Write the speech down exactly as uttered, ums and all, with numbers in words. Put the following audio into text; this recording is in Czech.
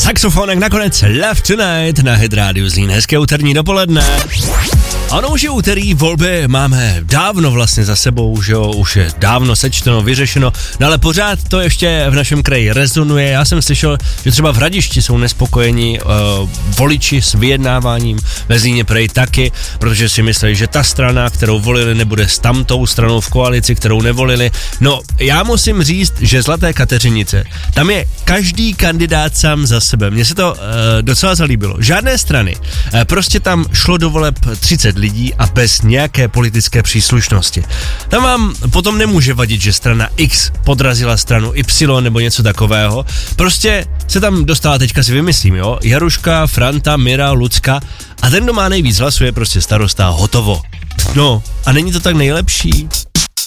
Saxofonek nakonec Love Tonight na Hit Radio Zlín. Hezké úterní dopoledne. Ano, už je úterý, volby máme dávno vlastně za sebou, že jo, už je dávno sečteno, vyřešeno, no ale pořád to ještě v našem kraji rezonuje. Já jsem slyšel, že třeba v Hradišti jsou nespokojení uh, voliči s vyjednáváním, ve Zlíně prej taky, protože si mysleli, že ta strana, kterou volili, nebude s tamtou stranou v koalici, kterou nevolili. No, já musím říct, že Zlaté Kateřinice, tam je každý kandidát sám za sebe. Mně se to uh, docela zalíbilo. Žádné strany. Uh, prostě tam šlo do voleb třicet lidí a bez nějaké politické příslušnosti. Tam vám potom nemůže vadit, že strana X podrazila stranu Y nebo něco takového. Prostě se tam dostala, teďka si vymyslím, jo, Jaruška, Franta, Mira, Lucka a ten, kdo má nejvíc hlasů, je prostě starosta, hotovo. No, a není to tak nejlepší?